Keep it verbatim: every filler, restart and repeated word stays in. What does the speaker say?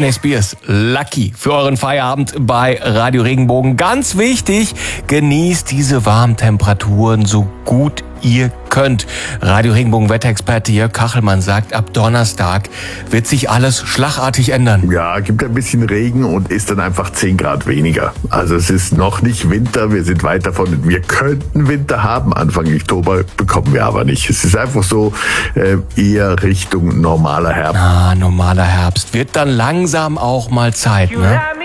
Britney Spears, Lucky, für euren Feierabend bei Radio Regenbogen. Ganz wichtig, genießt diese warmen Temperaturen so gut ihr könnt. Radio Regenbogen Wetterexperte Jörg Kachelmann sagt, ab Donnerstag wird sich alles schlagartig ändern. Ja, gibt ein bisschen Regen und ist dann einfach zehn Grad weniger. Also es ist noch nicht Winter, wir sind weit davon. Wir könnten Winter haben, Anfang Oktober bekommen wir aber nicht. Es ist einfach so äh, eher Richtung normaler Herbst. Ah, normaler Herbst. Wird dann langsam auch mal Zeit, ne?